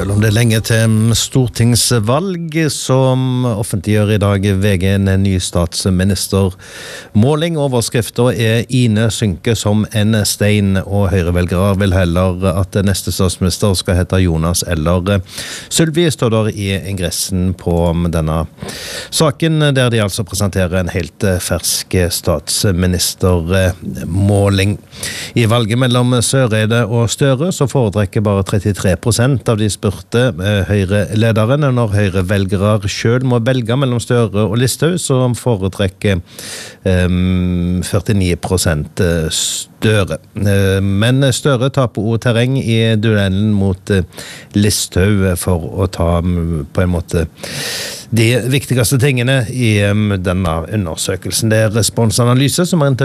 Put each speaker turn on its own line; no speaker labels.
Selv om det lenge til stortingsvalg, som offentliggjør I dag VG en ny statsministermåling. Overskriften Ine synker som en stein, og høyrevelgere vil heller at neste statsminister skal hete Jonas eller Sylvi, står der I ingressen på denne saken, der de altså presenterer en helt fersk statsministermåling. I valget mellom Søreide og Støre så foretrekker bare 33% av de spurte Høyre-lederen. Når Høyre-velgere selv må velge mellom Støre og Listhaug, så foretrekker 49% Støre. Men Støre taper også terreng I duellen mot Listhaug for å ta på en måte de viktigste tingene I denne undersøkelsen. Det Responsanalyse som